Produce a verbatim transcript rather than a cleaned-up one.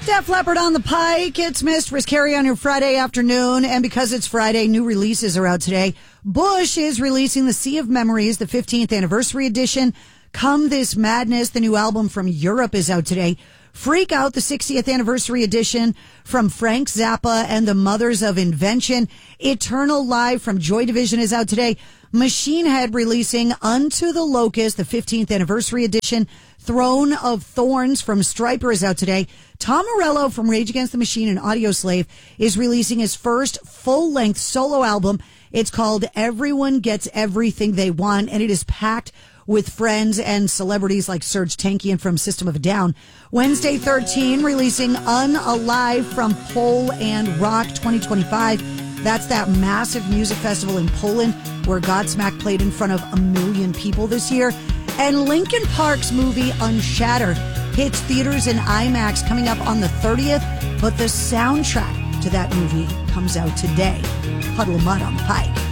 Def Leppard on the Pike. It's Mistress Carrie on your Friday afternoon. And because it's Friday, new releases are out today. Bush is releasing The Sea of Memories, the fifteenth anniversary edition. Come This Madness, the new album from Europe, is out today. Freak Out, the sixtieth anniversary edition from Frank Zappa and the Mothers of Invention. Eternal Live from Joy Division is out today. Machine Head releasing Unto the Locust, the fifteenth anniversary edition. Throne of Thorns from Stryper is out today. Tom Morello from Rage Against the Machine and Audioslave is releasing his first full-length solo album. It's called Everyone Gets Everything They Want, and it is packed with friends and celebrities like Serge Tankian from System of a Down. Wednesday thirteen releasing Unalive from Pole and Rock twenty twenty-five. That's that massive music festival in Poland where Godsmack played in front of a million people this year. And Linkin Park's movie Unshattered hits theaters in IMAX coming up on the thirtieth, but the soundtrack to that movie comes out today. Puddle of Mud on the Pike.